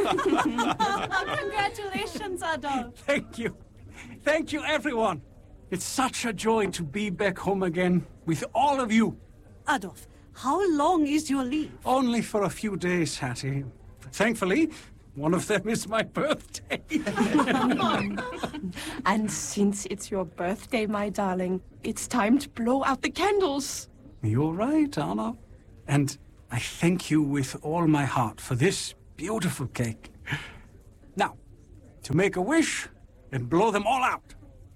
Congratulations, Adolf. Thank you. Thank you, everyone. It's such a joy to be back home again with all of you. Adolf, how long is your leave? Only for a few days, Hattie. Thankfully, one of them is my birthday. And since it's your birthday, my darling, it's time to blow out the candles. You're right, Anna. And I thank you with all my heart for this beautiful cake. Now, to make a wish and blow them all out.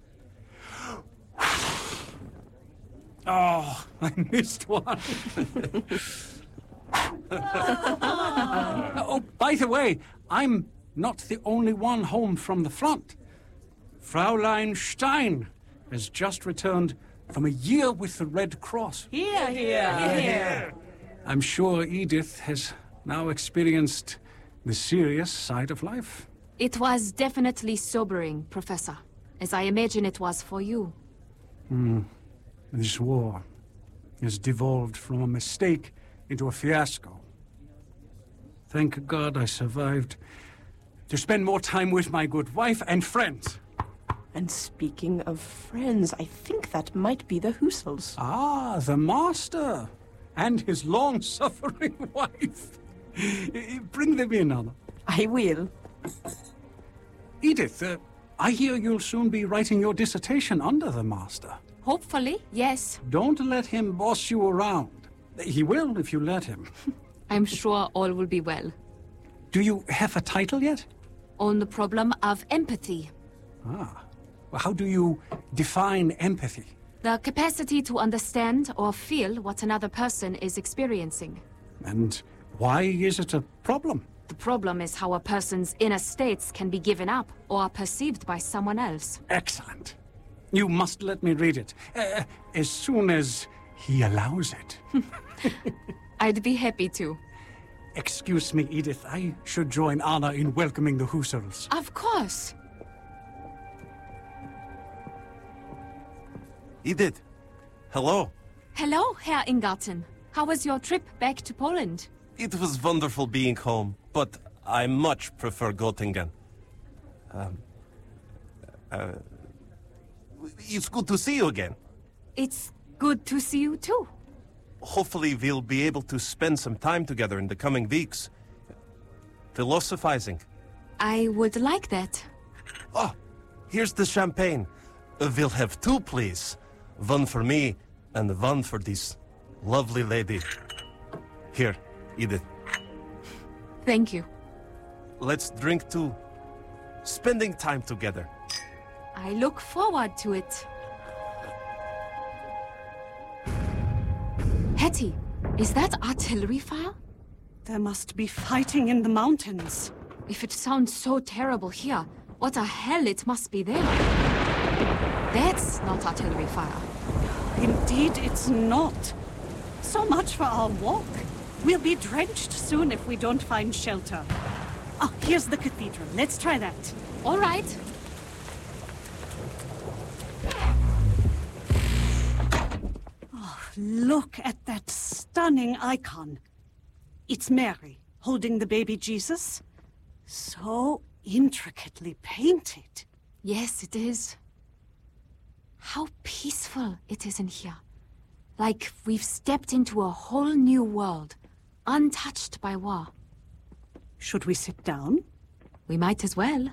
Oh, I missed one. Oh, by the way, I'm not the only one home from the front. Fraulein Stein has just returned from a year with the Red Cross. Here, here. I'm sure Edith has now experienced the serious side of life. It was definitely sobering, Professor, as I imagine it was for you. This war has devolved from a mistake into a fiasco. Thank God I survived to spend more time with my good wife and friends. And speaking of friends, I think that might be the Husels. Ah, the master and his long-suffering wife. Bring them in, Anna. I will. Edith, I hear you'll soon be writing your dissertation under the master. Hopefully, yes. Don't let him boss you around. He will if you let him. I'm sure all will be well. Do you have a title yet? On the problem of empathy. Ah. Well, how do you define empathy? The capacity to understand or feel what another person is experiencing. And why is it a problem? The problem is how a person's inner states can be given up or perceived by someone else. Excellent. You must let me read it. As soon as he allows it. I'd be happy to. Excuse me, Edith. I should join Anna in welcoming the Husserls. Of course. Edith, hello. Hello, Herr Ingarten. How was your trip back to Poland? It was wonderful being home, but I much prefer Göttingen. It's good to see you again. It's good to see you too. Hopefully we'll be able to spend some time together in the coming weeks. Philosophizing. I would like that. Oh, here's the champagne. We'll have two, please. One for me, and one for this lovely lady. Here, Edith. Thank you. Let's drink to spending time together. I look forward to it. Hetty, is that artillery fire? There must be fighting in the mountains. If it sounds so terrible here, what the hell it must be there? That's not artillery fire. Indeed, it's not. So much for our walk. We'll be drenched soon if we don't find shelter. Oh, here's the cathedral. Let's try that. All right. Oh, look at that stunning icon. It's Mary, holding the baby Jesus. So intricately painted. Yes, it is. How peaceful it is in here. Like we've stepped into a whole new world, untouched by war. Should we sit down? We might as well.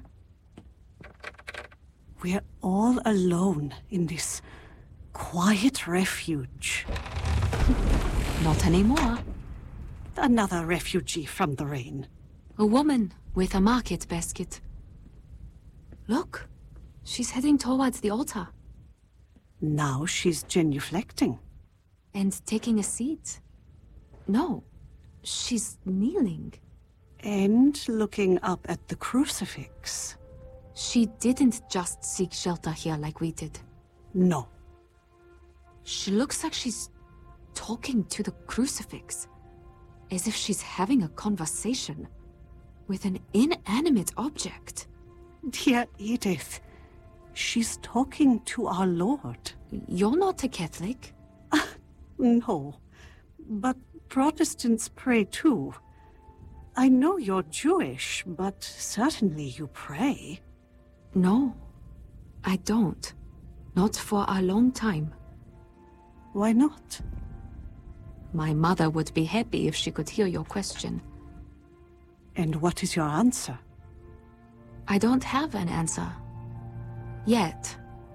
We're all alone in this quiet refuge. Not anymore. Another refugee from the rain. A woman with a market basket. Look, she's heading towards the altar. Now she's genuflecting. And taking a seat. No, she's kneeling. And looking up at the crucifix. She didn't just seek shelter here like we did. No. She looks like she's talking to the crucifix. As if she's having a conversation with an inanimate object. Dear Edith, she's talking to our Lord. You're not a Catholic? No, but Protestants pray too. I know you're Jewish, but certainly you pray. No, I don't. Not for a long time. Why not? My mother would be happy if she could hear your question. And what is your answer? I don't have an answer. Yet.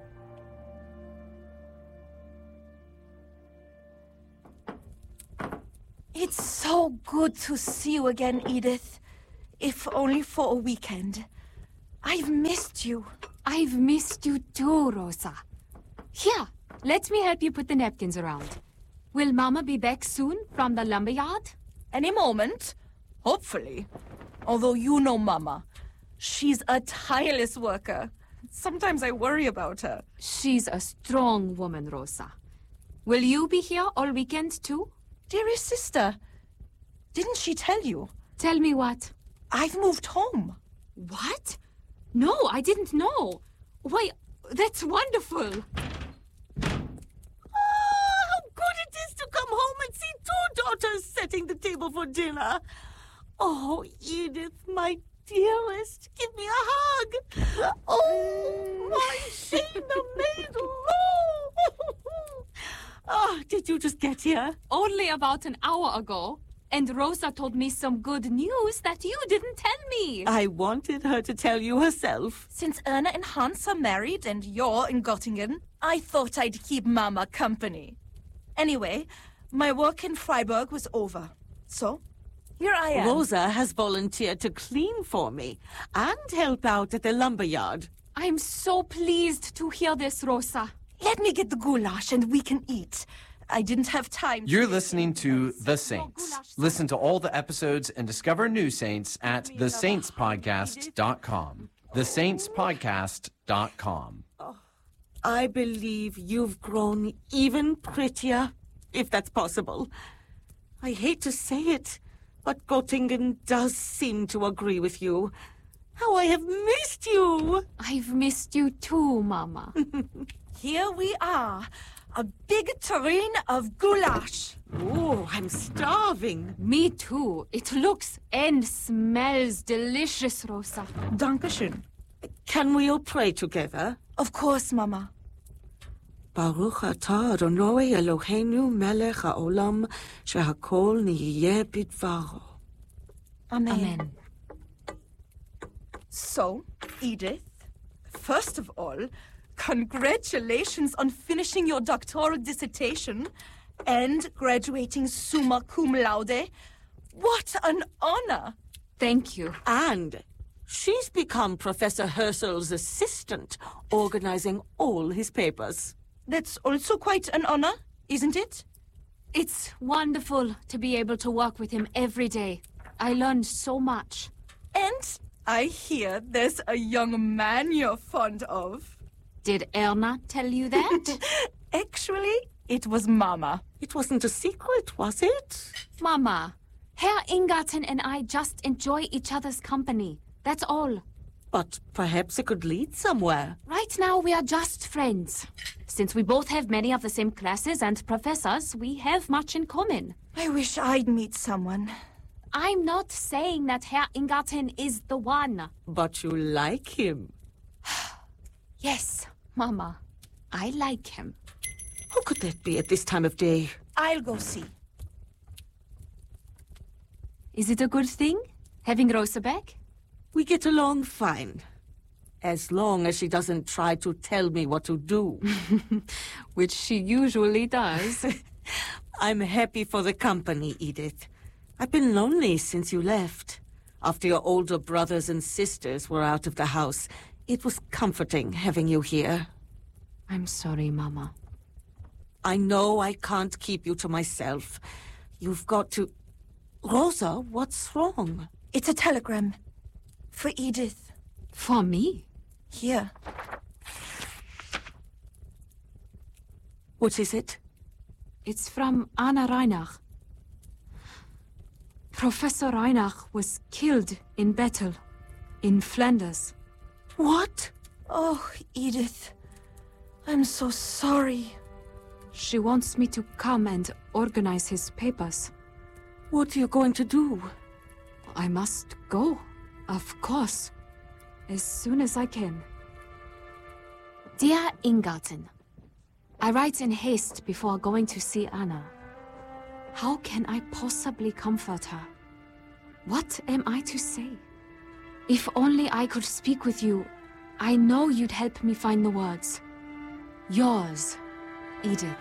It's so good to see you again, Edith. If only for a weekend. I've missed you. I've missed you too, Rosa. Here, let me help you put the napkins around. Will Mama be back soon from the lumberyard? Any moment. Hopefully. Although you know Mama. She's a tireless worker. Sometimes I worry about her. She's a strong woman, Rosa. Will you be here all weekend too? Dearest sister, didn't she tell you? Tell me what? I've moved home. What? No, I didn't know. Why, that's wonderful. Oh, how good it is to come home and see two daughters setting the table for dinner. Oh, Edith, my dearest, give me a hug. Oh, my Sheena maid. Oh, did you just get here? Only about an hour ago. And Rosa told me some good news that you didn't tell me. I wanted her to tell you herself. Since Erna and Hans are married and you're in Göttingen, I thought I'd keep Mama company. Anyway, my work in Freiburg was over. So, here I am. Rosa has volunteered to clean for me and help out at the lumberyard. I'm so pleased to hear this, Rosa. Let me get the goulash and we can eat. I didn't have time. You're listening to The Saints. Listen to all the episodes and discover new saints at thesaintspodcast.com. Thesaintspodcast.com. I believe you've grown even prettier, if that's possible. I hate to say it, but Göttingen does seem to agree with you. How I have missed you! I've missed you too, Mama. Here we are. A big tureen of goulash. Oh, I'm starving. Me too. It looks and smells delicious, Rosa. Dankeschön. Can we all pray together? Of course, Mama. Baruch atah Adonai Eloheinu melech haolam shehakol niyeh bidvaro. Amen. So, Edith, first of all, congratulations on finishing your doctoral dissertation and graduating summa cum laude. What an honor! Thank you. And she's become Professor Herschel's assistant, organizing all his papers. That's also quite an honor, isn't it? It's wonderful to be able to work with him every day. I learned so much. And I hear there's a young man you're fond of. Did Erna tell you that? Actually, it was Mama. It wasn't a secret, was it? Mama, Herr Ingarten and I just enjoy each other's company. That's all. But perhaps it could lead somewhere. Right now, we are just friends. Since we both have many of the same classes and professors, we have much in common. I wish I'd meet someone. I'm not saying that Herr Ingarten is the one. But you like him. Yes, Mama. I like him. Who could that be at this time of day? I'll go see. Is it a good thing, having Rosa back? We get along fine. As long as she doesn't try to tell me what to do. Which she usually does. I'm happy for the company, Edith. I've been lonely since you left. After your older brothers and sisters were out of the house, it was comforting having you here. I'm sorry, Mama. I know I can't keep you to myself. You've got to... Rosa, what's wrong? It's a telegram. For Edith. For me? Here. What is it? It's from Anna Reinach. Professor Reinach was killed in battle in Flanders. What? Oh, Edith. I'm so sorry. She wants me to come and organize his papers. What are you going to do? I must go. Of course. As soon as I can. Dear Ingarten, I write in haste before going to see Anna. How can I possibly comfort her? What am I to say? If only I could speak with you, I know you'd help me find the words. Yours, Edith.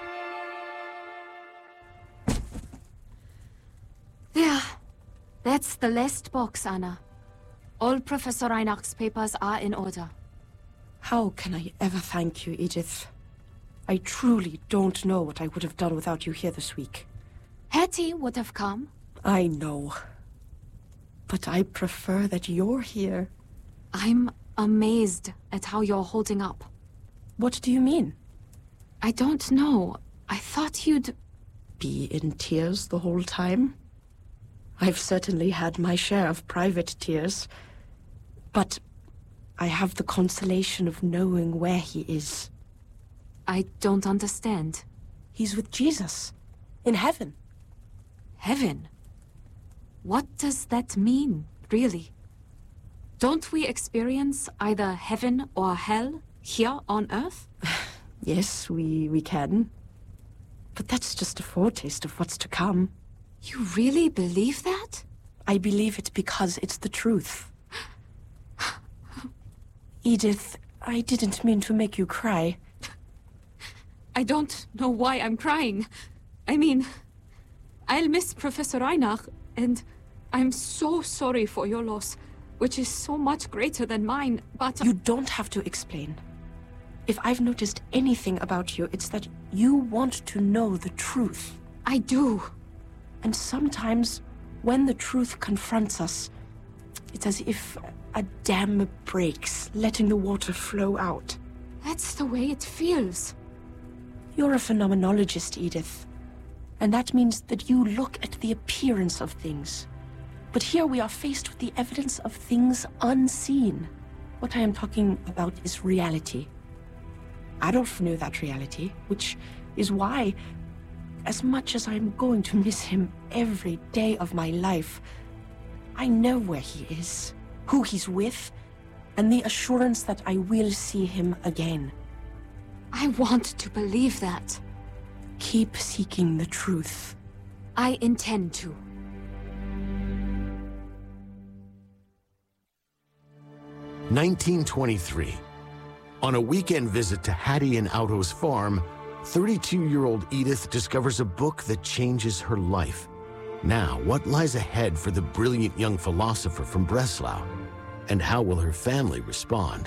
There. That's the last box, Anna. All Professor Reinach's papers are in order. How can I ever thank you, Edith? I truly don't know what I would have done without you here this week. Hetty would have come. I know. But I prefer that you're here. I'm amazed at how you're holding up. What do you mean? I don't know. I thought you'd... Be in tears the whole time? I've certainly had my share of private tears. But I have the consolation of knowing where he is. I don't understand. He's with Jesus. In heaven. Heaven? What does that mean, really? Don't we experience either heaven or hell here on Earth? Yes, we can. But that's just a foretaste of what's to come. You really believe that? I believe it because it's the truth. Edith, I didn't mean to make you cry. I don't know why I'm crying. I mean, I'll miss Professor Reinach, and I'm so sorry for your loss, which is so much greater than mine, but... You don't have to explain. If I've noticed anything about you, it's that you want to know the truth. I do. And sometimes, when the truth confronts us, it's as if a dam breaks, letting the water flow out. That's the way it feels. You're a phenomenologist, Edith. And that means that you look at the appearance of things. But here we are faced with the evidence of things unseen. What I am talking about is reality. Adolf knew that reality, which is why, as much as I'm going to miss him every day of my life, I know where he is, who he's with, and the assurance that I will see him again. I want to believe that. Keep seeking the truth. I intend to. (1923). On a weekend visit to Hattie and Auto's farm, 32-year-old Edith discovers a book that changes her life. Now, what lies ahead for the brilliant young philosopher from Breslau? And how will her family respond?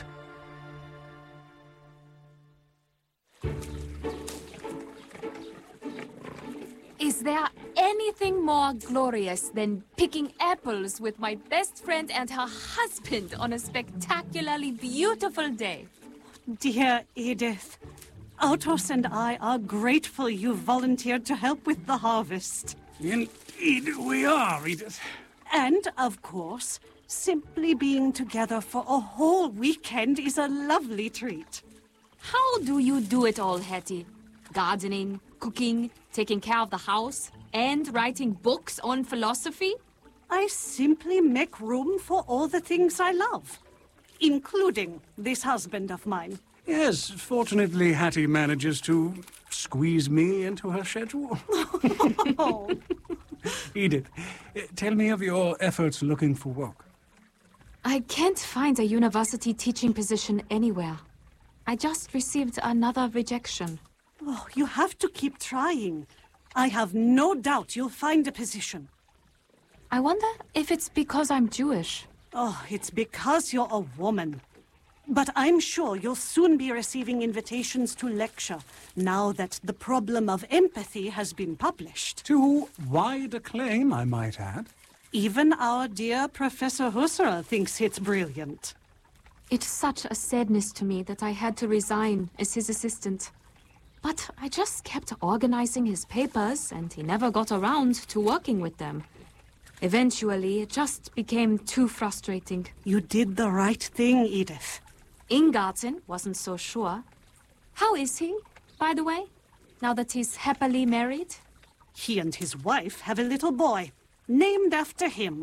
Is there anything more glorious than picking apples with my best friend and her husband on a spectacularly beautiful day? Dear Edith, Autos and I are grateful you volunteered to help with the harvest. Indeed we are, Edith. And, of course, simply being together for a whole weekend is a lovely treat. How do you do it all, Hetty? Gardening, cooking, taking care of the house, and writing books on philosophy? I simply make room for all the things I love, including this husband of mine. Yes, fortunately Hattie manages to squeeze me into her schedule. Oh. Edith, tell me of your efforts looking for work. I can't find a university teaching position anywhere. I just received another rejection. Oh, you have to keep trying. I have no doubt you'll find a position. I wonder if it's because I'm Jewish. Oh, it's because you're a woman. But I'm sure you'll soon be receiving invitations to lecture, now that The Problem of Empathy has been published. To wide acclaim, I might add. Even our dear Professor Husserl thinks it's brilliant. It's such a sadness to me that I had to resign as his assistant. But I just kept organizing his papers, and he never got around to working with them. Eventually, it just became too frustrating. You did the right thing, Edith. Ingarten wasn't so sure. How is he, by the way, now that he's happily married? He and his wife have a little boy, named after him.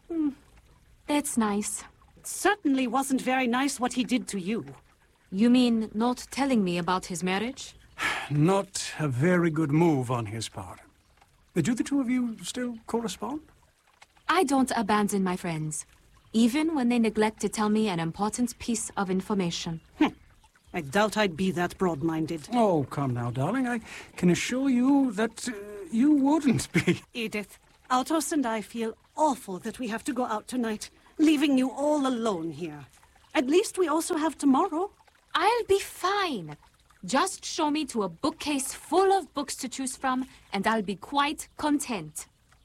That's nice. It certainly wasn't very nice what he did to you. You mean not telling me about his marriage? Not a very good move on his part. Do the two of you still correspond? I don't abandon my friends, even when they neglect to tell me an important piece of information. I doubt I'd be that broad-minded. Oh, come now, darling. I can assure you that you wouldn't be. Edith, Autos and I feel awful that we have to go out tonight, leaving you all alone here. At least we also have tomorrow. I'll be fine. Just show me to a bookcase full of books to choose from, and I'll be quite content.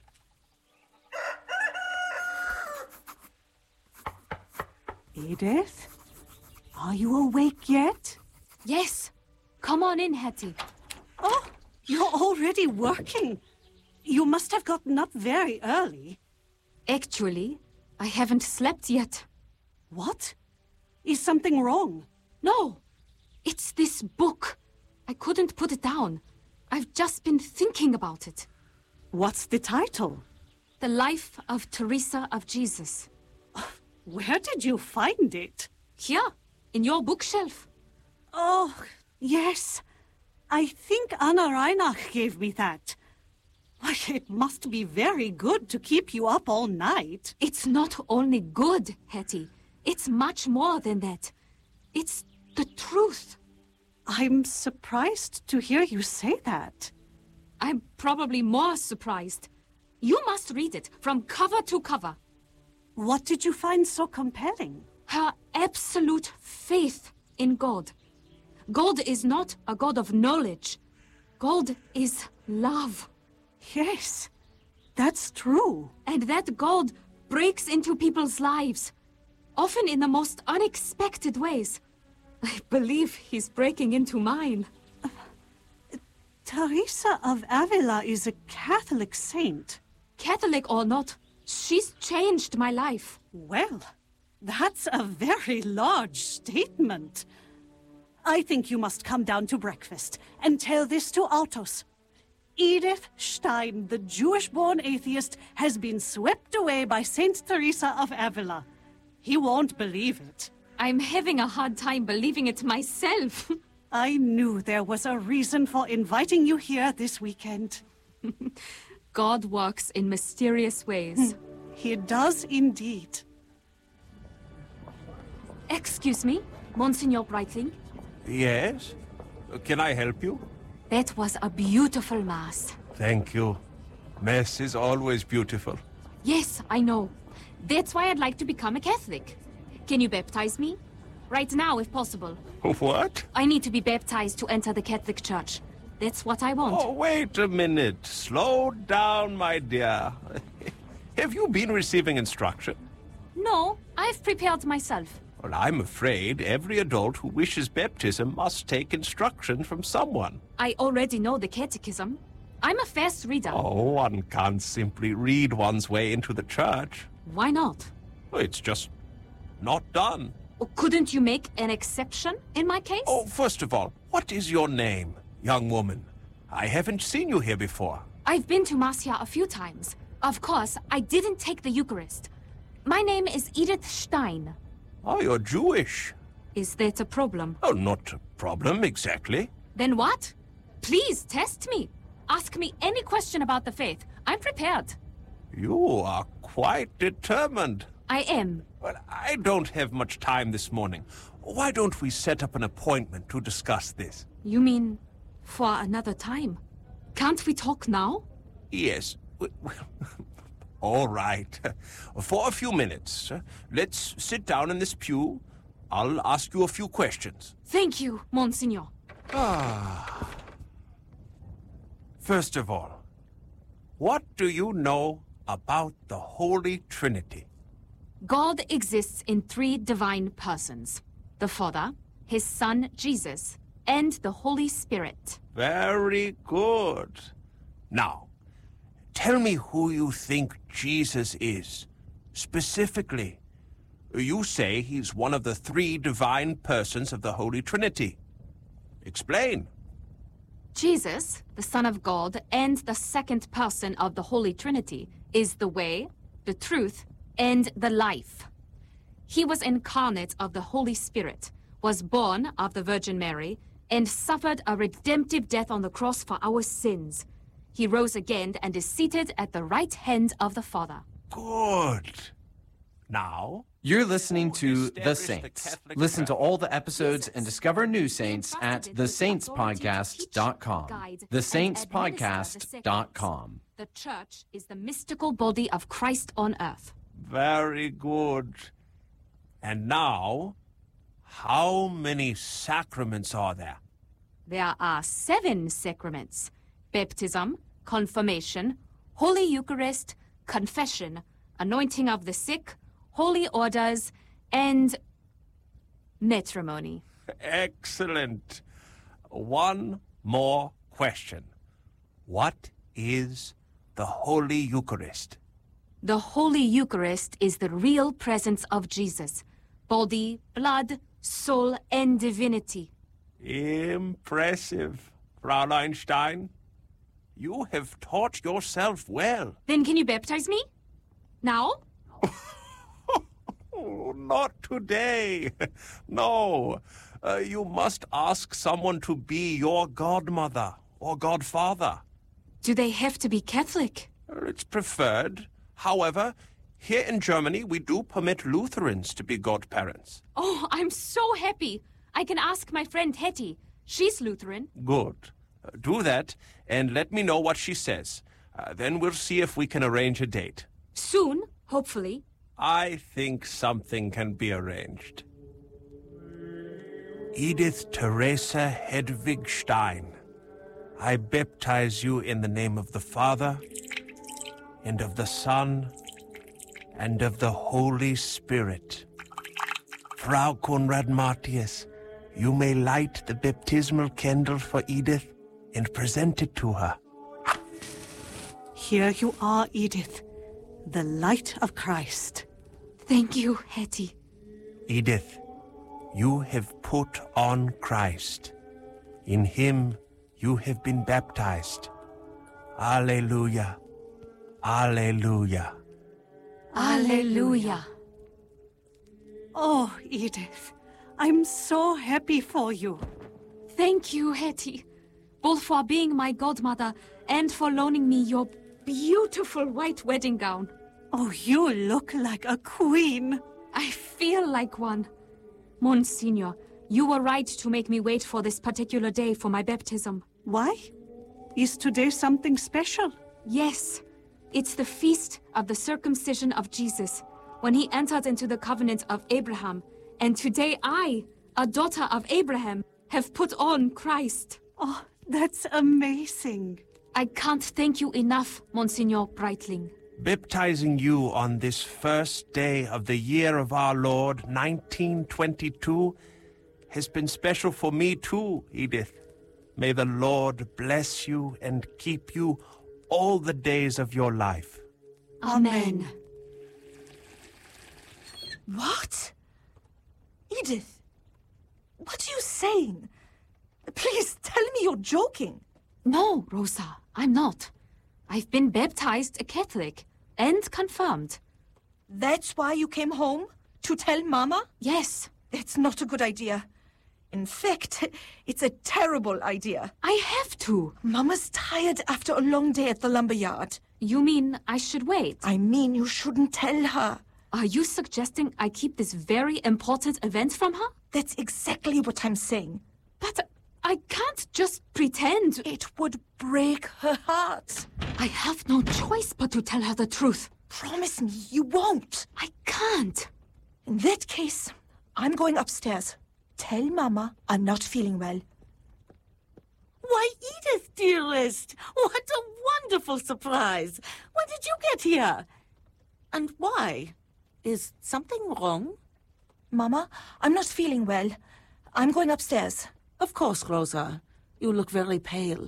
Edith? Are you awake yet? Yes. Come on in, Hetty. Oh, you're already working. You must have gotten up very early. Actually, I haven't slept yet. What? Is something wrong? No. It's this book. I couldn't put it down. I've just been thinking about it. What's the title? The Life of Teresa of Jesus. Where did you find it? Here, in your bookshelf. Oh, yes. I think Anna Reinach gave me that. Why, it must be very good to keep you up all night. It's not only good, Hetty. It's much more than that. It's the truth. I'm surprised to hear you say that. I'm probably more surprised. You must read it from cover to cover. What did you find so compelling? Her absolute faith in God. God is not a God of knowledge. God is love. Yes, that's true. And that God breaks into people's lives, often in the most unexpected ways. I believe he's breaking into mine. Teresa of Avila is a Catholic saint. Catholic or not, she's changed my life. Well, that's a very large statement. I think you must come down to breakfast and tell this to Autos. Edith Stein, the Jewish-born atheist, has been swept away by Saint Teresa of Avila. He won't believe it. I'm having a hard time believing it myself. I knew there was a reason for inviting you here this weekend. God works in mysterious ways. He does indeed. Excuse me, Monsignor Breitling? Yes? Can I help you? That was a beautiful mass. Thank you. Mass is always beautiful. Yes, I know. That's why I'd like to become a Catholic. Can you baptize me? Right now, if possible. What? I need to be baptized to enter the Catholic Church. That's what I want. Oh, wait a minute. Slow down, my dear. Have you been receiving instruction? No, I've prepared myself. Well, I'm afraid every adult who wishes baptism must take instruction from someone. I already know the catechism. I'm a fast reader. Oh, one can't simply read one's way into the church. Why not? It's just not done. Oh, couldn't you make an exception in my case? Oh, first of all, what is your name, young woman? I haven't seen you here before. I've been to Mass here a few times. Of course, I didn't take the Eucharist. My name is Edith Stein. Oh, you're Jewish. Is that a problem? Oh, not a problem, exactly. Then what? Please, test me. Ask me any question about the faith. I'm prepared. You are quite determined. I am. Well, I don't have much time this morning. Why don't we set up an appointment to discuss this? You mean for another time? Can't we talk now? Yes. All right. For a few minutes. Let's sit down in this pew. I'll ask you a few questions. Thank you, Monsignor. First of all, what do you know about the Holy Trinity? God exists in 3 divine persons. The Father, His Son, Jesus, and the Holy Spirit. Very good. Now, tell me who you think Jesus is. Specifically, you say he's one of the 3 divine persons of the Holy Trinity. Explain. Jesus, the Son of God and the second person of the Holy Trinity, is the way, the truth, and the life. He was incarnate of the Holy Spirit, was born of the Virgin Mary, and suffered a redemptive death on the cross for our sins. He rose again and is seated at the right hand of the Father. Good. Now, You're listening to The established the Saints. Catholic Listen to Church. all the episodes and discover new saints at thesaintspodcast.com. Thesaintspodcast.com. The Church is the mystical body of Christ on earth. very good. And now, how many sacraments are there? There are 7 sacraments: baptism, confirmation, Holy Eucharist, confession, anointing of the sick, holy orders, and matrimony. Excellent. One more question. What is the Holy Eucharist? The Holy Eucharist is the real presence of Jesus, body, blood, soul, and divinity. Impressive, Fräulein Stein. You have taught yourself well. Then can you baptize me? Now? Oh, not today. No. You must ask someone to be your godmother or godfather. Do they have to be Catholic? It's preferred. However, here in Germany, we do permit Lutherans to be godparents. Oh, I'm so happy. I can ask my friend Hetty. She's Lutheran. Good. Do that, and let me know what she says. Then we'll see if we can arrange a date. Soon, hopefully. I think something can be arranged. Edith Teresa Hedwig Stein, I baptize you in the name of the Father, and of the Son, and of the Holy Spirit. Frau Konrad Martius, you may light the baptismal candle for Edith and present it to her. Here you are, Edith, the light of Christ. Thank you, Hetty. Edith, you have put on Christ. In him you have been baptized. Alleluia. Alleluia. Alleluia. Oh, Edith, I'm so happy for you. Thank you, Hetty, both for being my godmother and for loaning me your beautiful white wedding gown. Oh, you look like a queen. I feel like one. Monsignor, you were right to make me wait for this particular day for my baptism. Why? Is today something special? Yes, it's the feast of the circumcision of Jesus, when he entered into the covenant of Abraham. And today I, a daughter of Abraham, have put on Christ. Oh, that's amazing. I can't thank you enough, Monsignor Breitling. Baptizing you on this first day of the year of our Lord, 1922, has been special for me too, Edith. May the Lord bless you and keep you all the days of your life. Amen. What? Edith, what are you saying? Please tell me you're joking. No, Rosa, I'm not. I've been baptized a Catholic and confirmed. That's why you came home? To tell Mama? Yes. It's not a good idea. In fact, it's a terrible idea. I have to. Mama's tired after a long day at the lumberyard. You mean I should wait? I mean you shouldn't tell her. Are you suggesting I keep this very important event from her? That's exactly what I'm saying. But I can't just pretend. It would break her heart. I have no choice but to tell her the truth. Promise me you won't. I can't. In that case, I'm going upstairs. Tell Mama I'm not feeling well. Why, Edith, dearest, what a wonderful surprise. When did you get here? And why? Is something wrong? Mama, I'm not feeling well. I'm going upstairs. Of course, Rosa. You look very pale.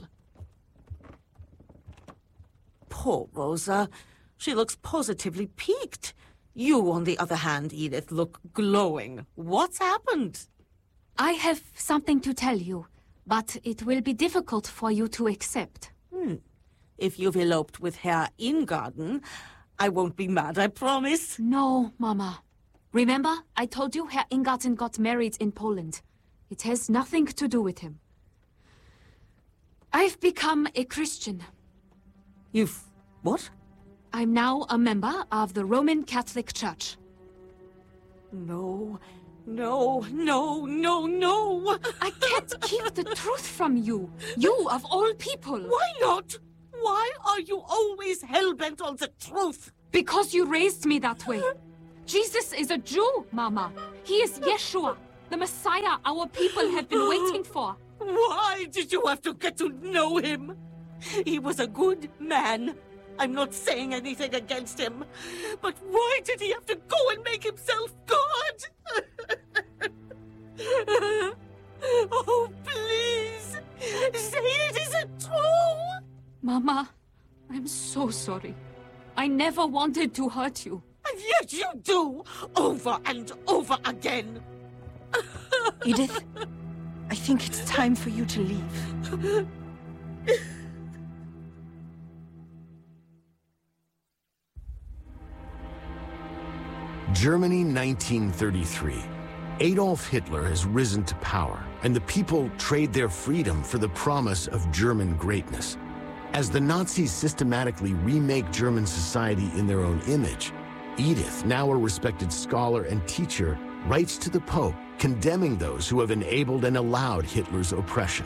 Poor Rosa. She looks positively peaked. You, on the other hand, Edith, look glowing. What's happened? I have something to tell you, but it will be difficult for you to accept. If you've eloped with Herr Ingarden, I won't be mad, I promise. No, Mama. Remember, I told you Herr Ingarten got married in Poland. It has nothing to do with him. I've become a Christian. You've... what? I'm now a member of the Roman Catholic Church. No, no, no, no, no! I can't keep the truth from you. You, of all people. Why not? Why are you always hell-bent on the truth? Because you raised me that way. Jesus is a Jew, Mama. He is Yeshua, the Messiah our people have been waiting for. Why did you have to get to know him? He was a good man. I'm not saying anything against him. But why did he have to go and make himself God? Oh, please! Say it isn't true! Mama, I'm so sorry. I never wanted to hurt you. And yet you do! Over and over again! Edith, I think it's time for you to leave. Germany, 1933. Adolf Hitler has risen to power, and the people trade their freedom for the promise of German greatness. As the Nazis systematically remake German society in their own image, Edith, now a respected scholar and teacher, writes to the Pope condemning those who have enabled and allowed Hitler's oppression.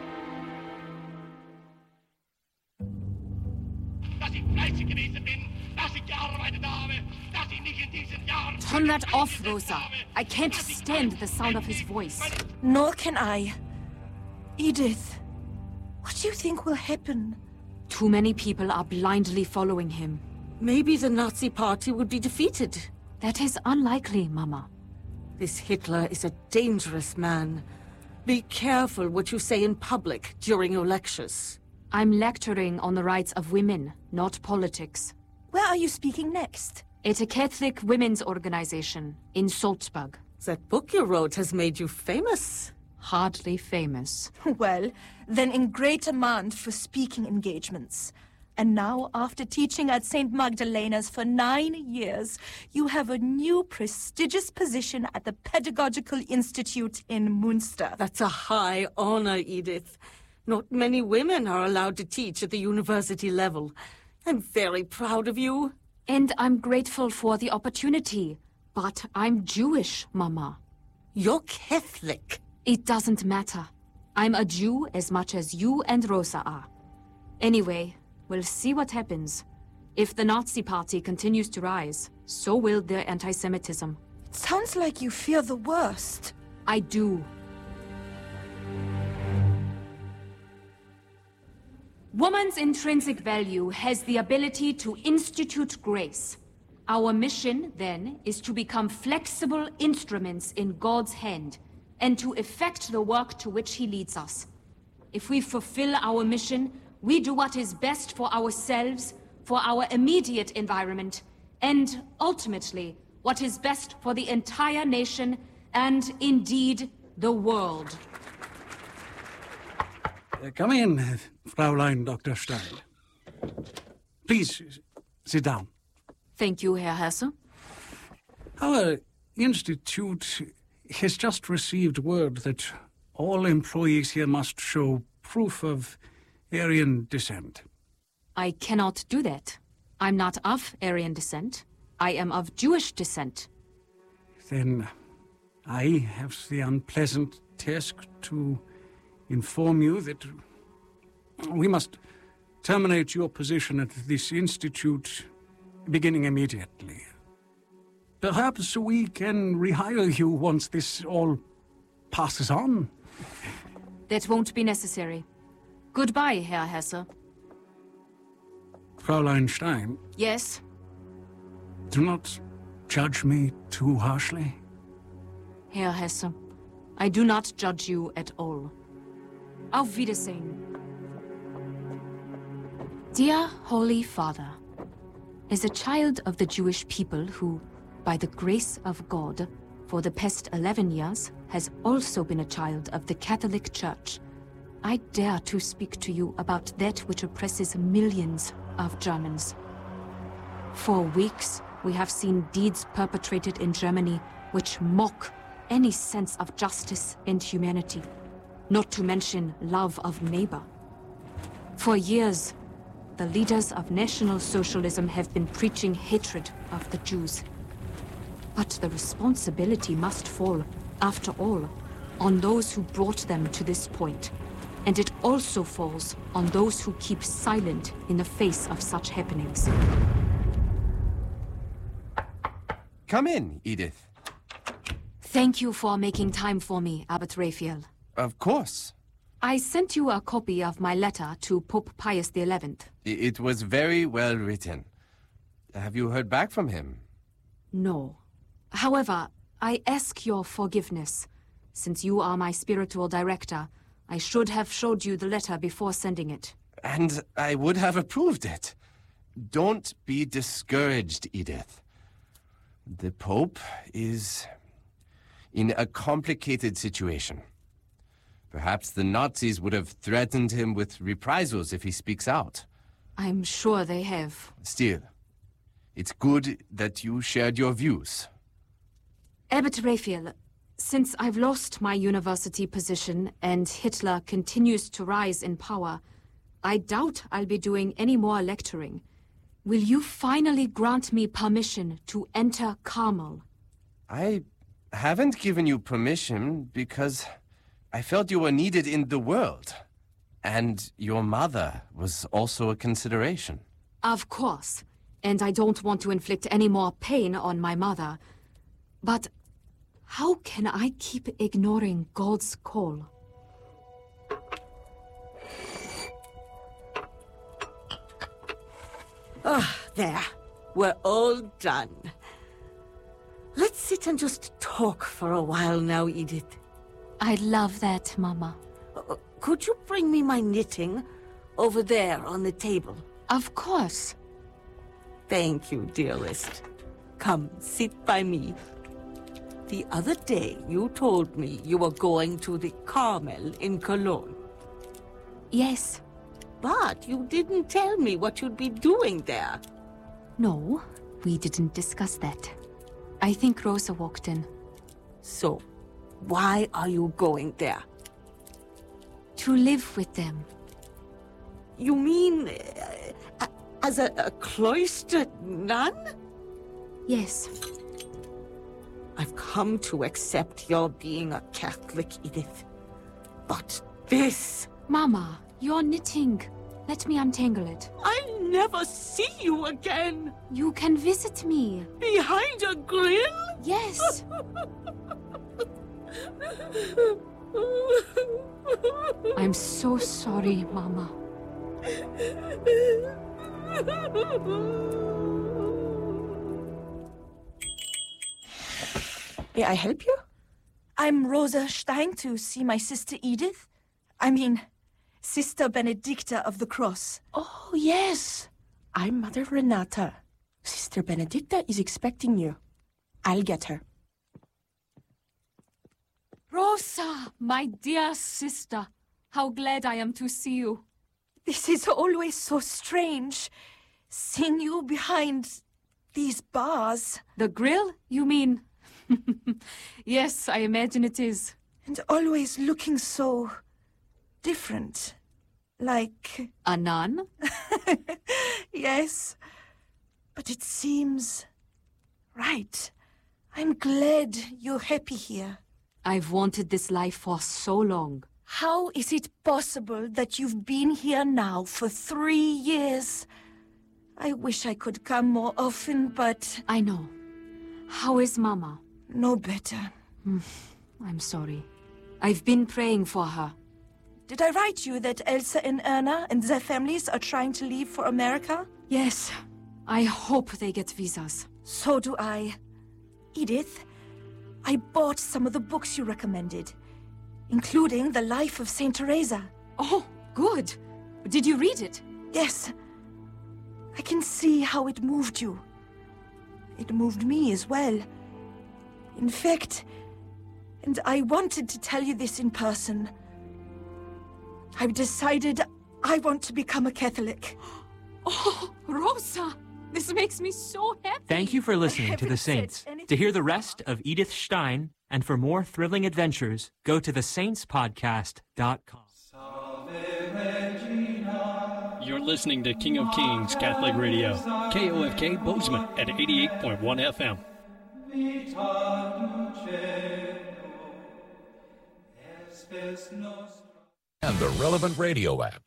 Turn that off, Rosa. I can't stand the sound of his voice. Nor can I. Edith, what do you think will happen? Too many people are blindly following him. Maybe the Nazi party would be defeated. That is unlikely, Mama. This Hitler is a dangerous man. Be careful what you say in public during your lectures. I'm lecturing on the rights of women, not politics. Where are you speaking next? At a Catholic women's organization in Salzburg. That book you wrote has made you famous. Hardly famous. Well, then in great demand for speaking engagements. And now, after teaching at St. Magdalena's for 9 years, you have a new prestigious position at the Pedagogical Institute in Münster. That's a high honor, Edith. Not many women are allowed to teach at the university level. I'm very proud of you. And I'm grateful for the opportunity. But I'm Jewish, Mama. You're Catholic. It doesn't matter. I'm a Jew as much as you and Rosa are. Anyway, we'll see what happens. If the Nazi party continues to rise, so will their anti-Semitism. It sounds like you fear the worst. I do. Woman's intrinsic value has the ability to institute grace. Our mission, then, is to become flexible instruments in God's hand and to effect the work to which He leads us. If we fulfill our mission, we do what is best for ourselves, for our immediate environment, and ultimately, what is best for the entire nation and, indeed, the world. Come in, Fräulein Dr. Stein. Please, sit down. Thank you, Herr Hesse. Our institute has just received word that all employees here must show proof of Aryan descent. I cannot do that. I'm not of Aryan descent. I am of Jewish descent. Then I have the unpleasant task to inform you that we must terminate your position at this institute beginning immediately. Perhaps we can rehire you once this all passes on. That won't be necessary. Goodbye, Herr Hesse. Fräulein Stein. Yes? Do not judge me too harshly. Herr Hesse, I do not judge you at all. Auf Wiedersehen. Dear Holy Father, as a child of the Jewish people who, by the grace of God, for the past 11 years, has also been a child of the Catholic Church, I dare to speak to you about that which oppresses millions of Germans. For weeks, we have seen deeds perpetrated in Germany which mock any sense of justice and humanity, not to mention love of neighbor. For years, the leaders of National Socialism have been preaching hatred of the Jews. But the responsibility must fall, after all, on those who brought them to this point. And it also falls on those who keep silent in the face of such happenings. Come in, Edith. Thank you for making time for me, Abbot Raphael. Of course. I sent you a copy of my letter to Pope Pius XI. It was very well written. Have you heard back from him? No. However, I ask your forgiveness. Since you are my spiritual director, I should have showed you the letter before sending it. And I would have approved it. Don't be discouraged, Edith. The Pope is in a complicated situation. Perhaps the Nazis would have threatened him with reprisals if he speaks out. I'm sure they have. Still, it's good that you shared your views. Abbot Raphael, since I've lost my university position and Hitler continues to rise in power, I doubt I'll be doing any more lecturing. Will you finally grant me permission to enter Carmel? I haven't given you permission because I felt you were needed in the world. And your mother was also a consideration. Of course. And I don't want to inflict any more pain on my mother. But how can I keep ignoring God's call? Ah, there. We're all done. Let's sit and just talk for a while now, Edith. I'd love that, Mama. Could you bring me my knitting over there on the table? Of course. Thank you, dearest. Come, sit by me. The other day, you told me you were going to the Carmel in Cologne. Yes. But you didn't tell me what you'd be doing there. No, we didn't discuss that. I think Rosa walked in. So, why are you going there? To live with them. You mean as a cloistered nun? Yes. I've come to accept your being a Catholic, Edith. But this... Mama, you're knitting. Let me untangle it. I'll never see you again. You can visit me. Behind a grill? Yes. I'm so sorry, Mama. May I help you? I'm Rosa Stein to see my sister Edith. I mean, Sister Benedicta of the Cross. Oh, yes. I'm Mother Renata. Sister Benedicta is expecting you. I'll get her. Rosa, my dear sister. How glad I am to see you. This is always so strange, seeing you behind these bars. The grill, you mean? Yes, I imagine it is. And always looking so different. Like... A nun? Yes. But it seems right. I'm glad you're happy here. I've wanted this life for so long. How is it possible that you've been here now for 3 years? I wish I could come more often, but... I know. How is Mama? No better. I'm sorry. I've been praying for her. Did I write you that Elsa and Erna and their families are trying to leave for America? Yes. I hope they get visas. So do I. Edith, I bought some of the books you recommended, including The Life of Saint Teresa. Oh, good. Did you read it? Yes. I can see how it moved you. It moved me as well. In fact, and I wanted to tell you this in person, I've decided I want to become a Catholic. Oh, Rosa! This makes me so happy. Thank you for listening to The Saints. To hear the rest of Edith Stein and for more thrilling adventures, go to thesaintspodcast.com. You're listening to King of Kings Catholic Radio, KOFK Bozeman at 88.1 FM. And the relevant radio app.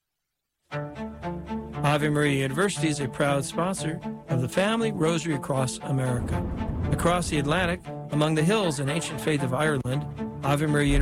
Ave Maria University is a proud sponsor of the Family Rosary Across America. Across the Atlantic, among the hills and ancient faith of Ireland, Ave Maria